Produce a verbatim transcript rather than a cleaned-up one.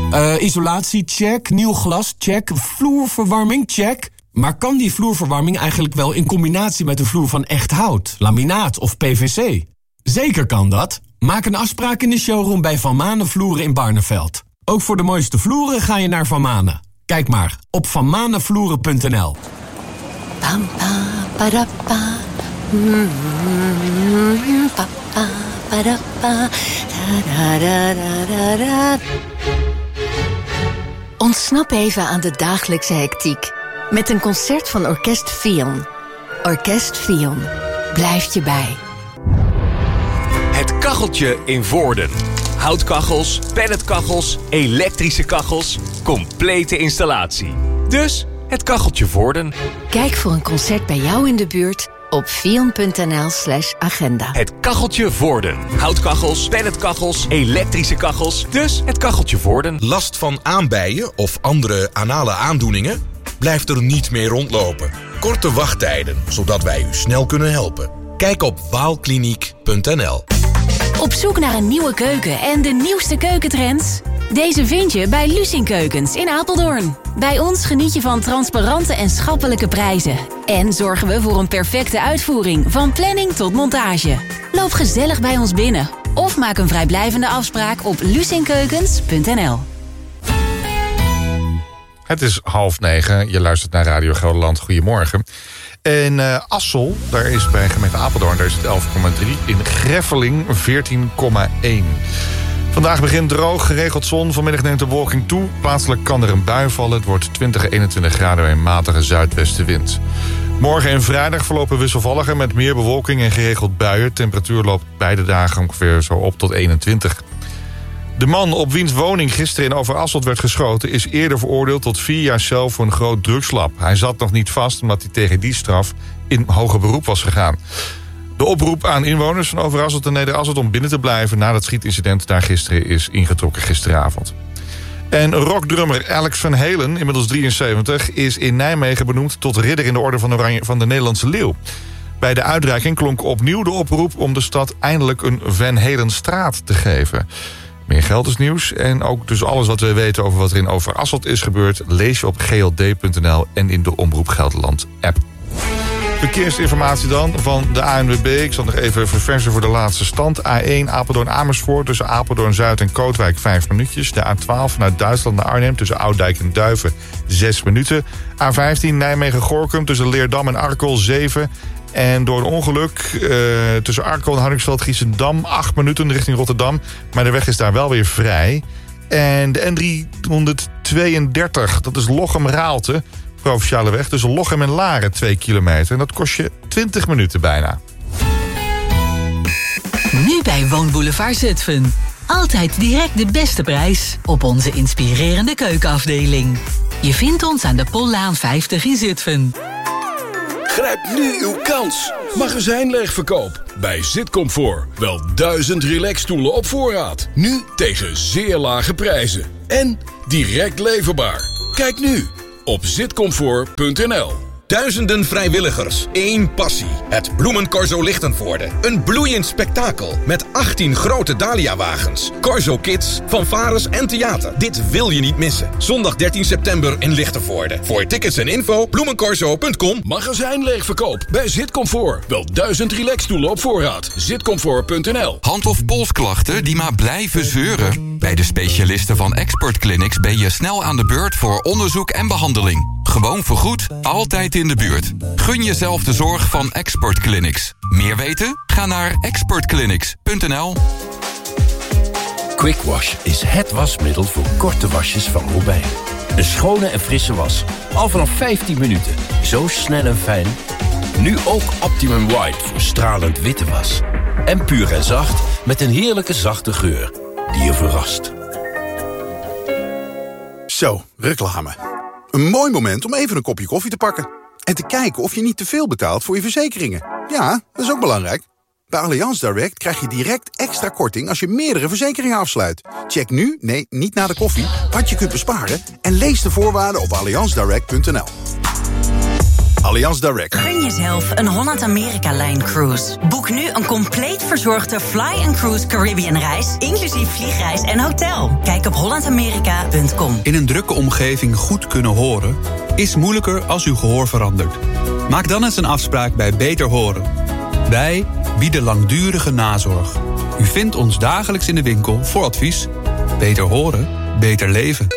Uh, isolatie, check. Nieuw glas, check. Vloerverwarming, check. Maar kan die vloerverwarming eigenlijk wel in combinatie met een vloer van echt hout, laminaat of P V C? Zeker kan dat. Maak een afspraak in de showroom bij Van Manen Vloeren in Barneveld. Ook voor de mooiste vloeren ga je naar Van Manen. Kijk maar op van manen vloeren punt n l. Pam, pam, padappa. Mm, pa, pa, padappa. Da, da, da, da, da. Ontsnap even aan de dagelijkse hectiek met een concert van Orkest Fion. Orkest Fion blijft je bij. Het kacheltje in Voorden. Houtkachels, pelletkachels, elektrische kachels, complete installatie. Dus het kacheltje Voorden. Kijk voor een concert bij jou in de buurt op fion punt n l slash agenda. Het kacheltje Voorden. Houtkachels, pelletkachels, elektrische kachels, dus het kacheltje Voorden. Last van aanbijen of andere anale aandoeningen? Blijf er niet meer rondlopen. Korte wachttijden, zodat wij u snel kunnen helpen. Kijk op waalkliniek punt n l. Op zoek naar een nieuwe keuken en de nieuwste keukentrends? Deze vind je bij Lucien Keukens in Apeldoorn. Bij ons geniet je van transparante en schappelijke prijzen. En zorgen we voor een perfecte uitvoering, van planning tot montage. Loop gezellig bij ons binnen of maak een vrijblijvende afspraak op lucien keukens punt n l. Het is half negen, je luistert naar Radio Gelderland. Goedemorgen. In uh, Assel, daar is bij gemeente Apeldoorn, daar is het elf komma drie. In Greffeling veertien komma één. Vandaag begint droog, geregeld zon. Vanmiddag neemt de bewolking toe. Plaatselijk kan er een bui vallen. Het wordt twintig à eenentwintig graden bij een matige zuidwestenwind. Morgen en vrijdag verlopen wisselvalliger met meer bewolking en geregeld buien. Temperatuur loopt beide dagen ongeveer zo op tot eenentwintig. De man op wiens woning gisteren in Overasselt werd geschoten is eerder veroordeeld tot vier jaar cel voor een groot drugslab. Hij zat nog niet vast omdat hij tegen die straf in hoger beroep was gegaan. De oproep aan inwoners van Overasselt en Nederasselt om binnen te blijven na dat schietincident daar gisteren is ingetrokken gisteravond. En rockdrummer Alex Van Halen, inmiddels drieënzeventig, is in Nijmegen benoemd tot ridder in de orde van Oranje van de Nederlandse Leeuw. Bij de uitreiking klonk opnieuw de oproep om de stad eindelijk een Van Halenstraat te geven. Meer geldersnieuws en ook dus alles wat we weten over wat er in Overasselt is gebeurd lees je op g l d punt n l en in de Omroep Gelderland app. Verkeersinformatie dan van de A N W B. Ik zal nog even verversen voor de laatste stand. A één Apeldoorn-Amersfoort tussen Apeldoorn-Zuid en Kootwijk vijf minuutjes. De A twaalf vanuit Duitsland naar Arnhem tussen Ouddijk en Duiven zes minuten. A vijftien Nijmegen-Gorinchem tussen Leerdam en Arkel zeven. En door een ongeluk uh, tussen Arkel en Hardingsveld-Giessendam acht minuten richting Rotterdam. Maar de weg is daar wel weer vrij. En de N driehonderdtweeëndertig, dat is Lochem-Raalte. Provinciale weg tussen Lochem en Laren twee kilometer. En dat kost je twintig minuten bijna. Nu bij Woonboulevard Zutphen. Altijd direct de beste prijs op onze inspirerende keukenafdeling. Je vindt ons aan de Pollaan vijftig in Zutphen. Grijp nu uw kans. Magazijnleegverkoop bij Zitcomfort. Wel duizend relaxstoelen op voorraad. Nu tegen zeer lage prijzen. En direct leverbaar. Kijk nu op zitcomfort punt n l. Duizenden vrijwilligers, één passie. Het Bloemencorso Lichtenvoorde. Een bloeiend spektakel met achttien grote Dahlia-wagens. Corso Kids, fanfares en theater. Dit wil je niet missen. Zondag dertien september in Lichtenvoorde. Voor tickets en info bloemencorso punt com. Magazijnleegverkoop bij Zitcomfort. Wel duizend relaxstoelen op voorraad. zitcomfort punt n l. Hand- of polsklachten die maar blijven zeuren? Bij de specialisten van Expert Clinics ben je snel aan de beurt voor onderzoek en behandeling. Gewoon vergoed, altijd in de buurt. Gun jezelf de zorg van Expert Clinics. Meer weten? Ga naar expert clinics punt n l. Quick Wash is het wasmiddel voor korte wasjes van Robijn. Een schone en frisse was. Al vanaf vijftien minuten. Zo snel en fijn. Nu ook Optimum White voor stralend witte was. En puur en zacht met een heerlijke zachte geur die je verrast. Zo, reclame. Een mooi moment om even een kopje koffie te pakken. En te kijken of je niet te veel betaalt voor je verzekeringen. Ja, dat is ook belangrijk. Bij Allianz Direct krijg je direct extra korting als je meerdere verzekeringen afsluit. Check nu, nee, niet na de koffie, wat je kunt besparen en lees de voorwaarden op allianz direct punt n l. Allianz Direct. Gun jezelf een Holland-Amerika-lijn cruise. Boek nu een compleet verzorgde Fly and Cruise Caribbean reis, inclusief vliegreis en hotel. Kijk op holland amerika punt com. In een drukke omgeving goed kunnen horen is moeilijker als uw gehoor verandert. Maak dan eens een afspraak bij Beter Horen. Wij bieden langdurige nazorg. U vindt ons dagelijks in de winkel voor advies. Beter horen, beter leven.